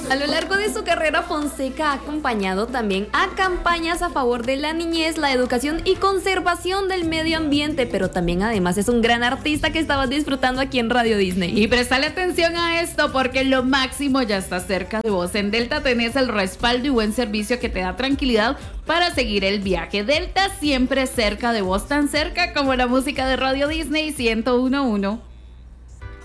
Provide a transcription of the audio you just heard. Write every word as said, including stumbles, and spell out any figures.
A lo largo de su carrera, Fonseca ha acompañado también a campañas a favor de la niñez, la educación y conservación del medio ambiente, pero también además es un gran artista que estabas disfrutando aquí en Radio Disney. Y prestale atención a esto porque lo máximo ya está cerca de vos. En Delta tenés el respaldo y buen servicio que te da tranquilidad para seguir el viaje. Delta siempre cerca de vos, tan cerca como la música de Radio Disney ciento uno punto uno.